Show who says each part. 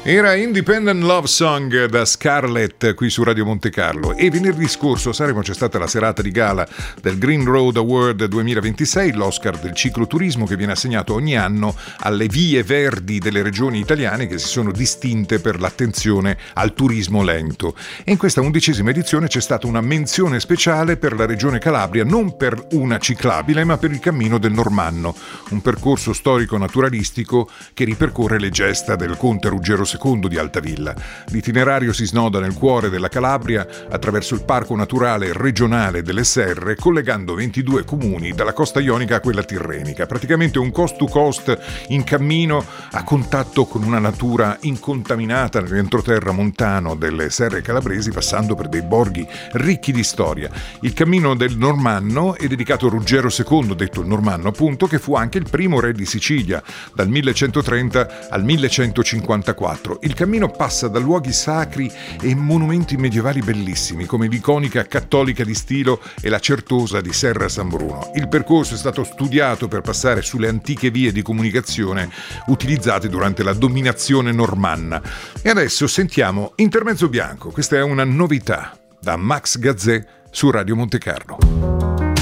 Speaker 1: Era Independent Love Song da Scarlett qui su Radio Monte Carlo, e venerdì scorso a Sanremo c'è stata la serata di gala del Green Road Award 2026, l'Oscar del cicloturismo che viene assegnato ogni anno alle vie verdi delle regioni italiane che si sono distinte per l'attenzione al turismo lento. E in questa 11ª edizione c'è stata una menzione speciale per la regione Calabria, non per una ciclabile ma per il Cammino del Normanno, un percorso storico-naturalistico che ripercorre le gesta del conte Ruggero II di Altavilla. L'itinerario si snoda nel cuore della Calabria attraverso il Parco Naturale Regionale delle Serre, collegando 22 comuni dalla costa ionica a quella tirrenica. Praticamente un coast to coast in cammino a contatto con una natura incontaminata nell'entroterra montano delle serre calabresi, passando per dei borghi ricchi di storia. Il Cammino del Normanno è dedicato a Ruggero II, detto il Normanno appunto, che fu anche il primo re di Sicilia dal 1130 al 1154. Il cammino passa da luoghi sacri e monumenti medievali bellissimi come l'iconica Cattolica di Stilo e la Certosa di Serra San Bruno. Il percorso è stato studiato per passare sulle antiche vie di comunicazione utilizzate durante la dominazione normanna. E adesso sentiamo Intermezzo Bianco. Questa è una novità da Max Gazzè su Radio Monte Carlo.